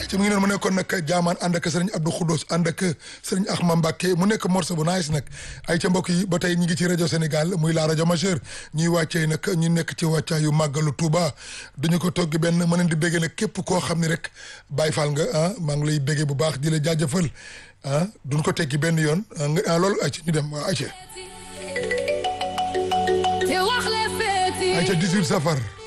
ci mu ngi noonu mu nekkoon nag jaamaan ànd ak sëriñ Abdou Khoudous ànd ak sëriñ Axma Mbacké mu nekk morceau bu nice nag ay ca mbokk yi ba tey ñi ngi ci rajo Sénégal muy la rajo majeure ñuy wàccee nag ñu nekk ci wàccaayu màggalu Touba duñu ko togg benn mën nañ di béggee nag képp koo xam ne rek Baye Fall nga ah maa ngi lay béggee bu baax di la jaajëfal ah duñ ko teggi benn yoon nga loolu ay ci ñu dem waaw ay ca 18 safar